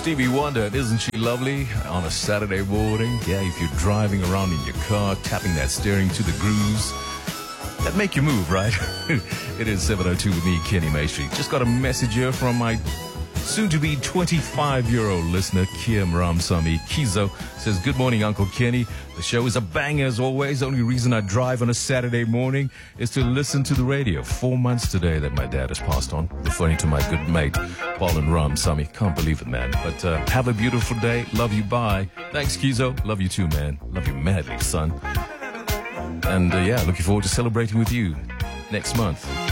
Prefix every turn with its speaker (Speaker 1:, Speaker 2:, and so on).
Speaker 1: Stevie Wonder, isn't she lovely on a Saturday morning? Yeah, if you're driving around in your car, tapping that steering to the grooves, that make you move, right? It is 7:02 with me, Kenny Maestri. Just got a message here from my soon-to-be 25-year-old listener, Kim Ramsamy. Kizo says, good morning, Uncle Kenny. The show is a banger as always. The only reason I drive on a Saturday morning is to listen to the radio. 4 months today that my dad has passed on. Referring to my good mate, Paul and Ramsamy. Can't believe it, man. But have a beautiful day. Love you. Bye. Thanks, Kizo. Love you too, man. Love you madly, son. And yeah, looking forward to celebrating with you next month.